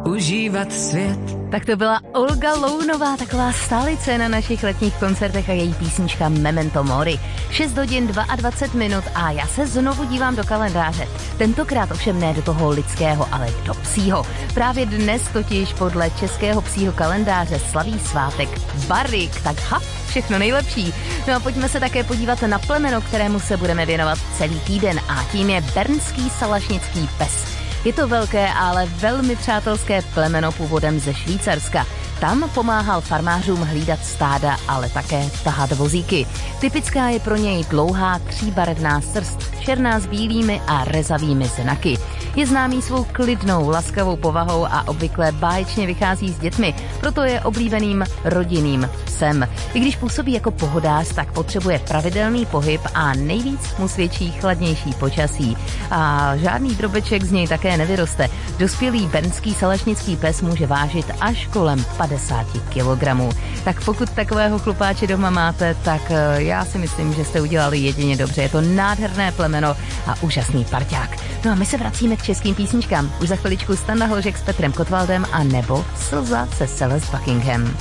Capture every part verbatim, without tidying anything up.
užívat svět. Tak to byla Olga Lounová, taková stálice na našich letních koncertech a její písnička Memento Mori. šest hodin dvacet dva minut a já se znovu dívám do kalendáře. Tentokrát ovšem ne do toho lidského, ale do psího. Právě dnes totiž podle českého psího kalendáře slaví svátek Barik, tak ha, všechno nejlepší. No a pojďme se také podívat na plemeno, kterému se budeme věnovat celý týden a tím je bernský salašnický pes. Je to velké, ale velmi přátelské plemeno původem ze Švýcarska. Tam pomáhal farmářům hlídat stáda, ale také tahat vozíky. Typická je pro něj dlouhá tříbarevná srst, černá s bílými a rezavými znaky. Je známý svou klidnou, laskavou povahou a obvykle báječně vychází s dětmi, proto je oblíbeným rodinným psem. I když působí jako pohodář, tak potřebuje pravidelný pohyb a nejvíc mu svědčí chladnější počasí. A žádný drobeček z něj také nevyroste. Dospělý bernský salašnický pes může vážit až kolem padesát kilogramů. Tak pokud takového chlupáče doma máte, tak já si myslím, že jste udělali jedině dobře. Je to nádherné plemeno a úžasný parťák. No a my se vracíme k českým písničkám. Už za chviličku Standa Hložek s Petrem Kotwaldem a nebo Slza se Celeste Buckingham.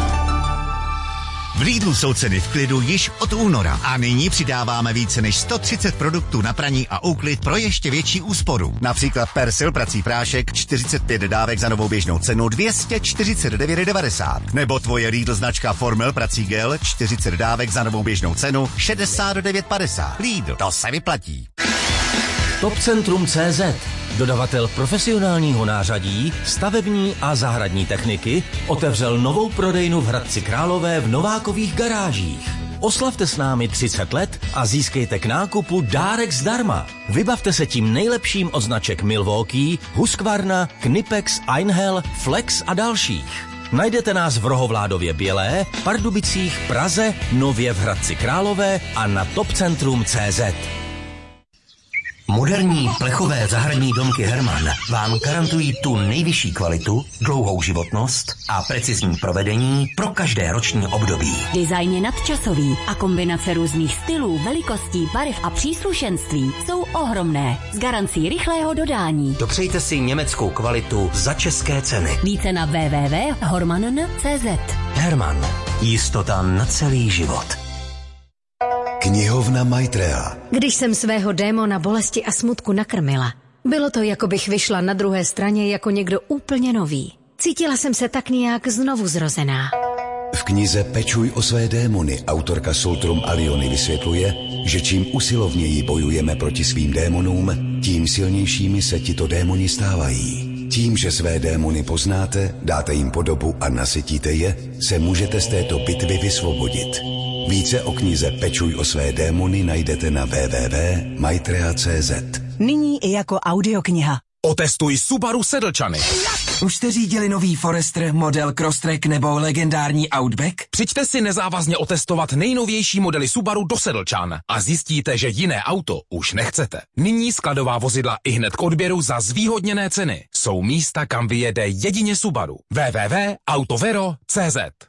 V Lidlu jsou ceny v klidu již od února a nyní přidáváme více než sto třicet produktů na praní a úklid pro ještě větší úsporu. Například Persil prací prášek čtyřicet pět dávek za novou běžnou cenu dvě stě čtyřicet devět devadesát. Nebo tvoje Lidl značka Formel prací gel čtyřicet dávek za novou běžnou cenu šedesát devět padesát. Lidl, to se vyplatí. Topcentrum tečka cé zet, dodavatel profesionálního nářadí, stavební a zahradní techniky, otevřel novou prodejnu v Hradci Králové v Novákových garážích. Oslavte s námi třicet let a získejte k nákupu dárek zdarma. Vybavte se tím nejlepším od značek Milwaukee, Husqvarna, Knipex, Einhell, Flex a dalších. Najdete nás v Rohovládově Bělé, Pardubicích, Praze, Nově v Hradci Králové a na topcentrum tečka cé zet. Moderní plechové zahradní domky Hermann vám garantují tu nejvyšší kvalitu, dlouhou životnost a precizní provedení pro každé roční období. Design je nadčasový a kombinace různých stylů, velikostí, barev a příslušenství jsou ohromné. S garancí rychlého dodání. Dopřejte si německou kvalitu za české ceny. Více na w w w tečka hormann tečka cé zet. Hermann. Jistota na celý život. Knihovna Maitreya. Když jsem svého démona bolesti a smutku nakrmila, bylo to, jako bych vyšla na druhé straně jako někdo úplně nový. Cítila jsem se tak nějak znovu zrozená. V knize Pečuj o své démony autorka Soltrum Aliony vysvětluje, že čím usilovněji bojujeme proti svým démonům, tím silnějšími se tito démoni stávají. Tím, že své démony poznáte, dáte jim podobu a nasytíte je, se můžete z této bitvy vysvobodit. Více o knize Pečuj o své démony najdete na w w w tečka maitreya tečka cé zet. Nyní i jako audiokniha. Otestuj Subaru Sedlčany. Už jste řídili nový Forester, model Crosstrek nebo legendární Outback? Přijďte si nezávazně otestovat nejnovější modely Subaru do Sedlčan a zjistíte, že jiné auto už nechcete. Nyní skladová vozidla i hned k odběru za zvýhodněné ceny. Jsou místa, kam vyjede jedině Subaru. w w w tečka autovero tečka cé zet.